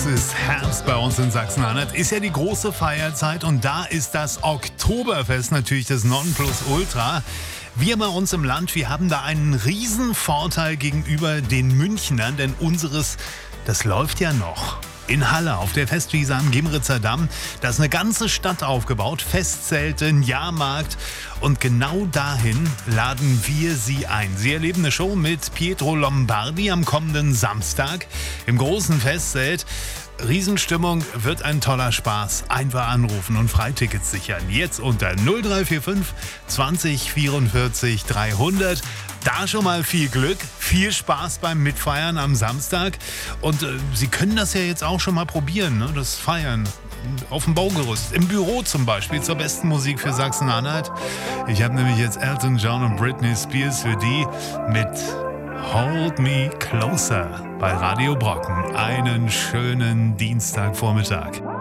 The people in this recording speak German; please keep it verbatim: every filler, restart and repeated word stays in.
Es ist Herbst bei uns in Sachsen-Anhalt. Ist ja die große Feierzeit und da ist das Oktoberfest natürlich das Nonplusultra. Wir bei uns im Land, wir haben da einen riesen Vorteil gegenüber den Münchnern, denn unseres, das läuft ja noch. In Halle auf der Festwiese am Gimritzer Damm, da ist eine ganze Stadt aufgebaut, Festzelte, ein Jahrmarkt und genau dahin laden wir Sie ein. Sie erleben eine Show mit Pietro Lombardi am kommenden Samstag im großen Festzelt. Riesenstimmung, wird ein toller Spaß. Einfach anrufen und Freitickets sichern. Jetzt unter null drei vier fünf zwanzig vierundvierzig dreihundert. Da schon mal viel Glück, viel Spaß beim Mitfeiern am Samstag. Und äh, Sie können das ja jetzt auch schon mal probieren, ne? Das Feiern auf dem Baugerüst, im Büro zum Beispiel, zur besten Musik für Sachsen-Anhalt. Ich habe nämlich jetzt Elton John und Britney Spears für die mit Hold Me Closer bei Radio Brocken. Einen schönen Dienstagvormittag.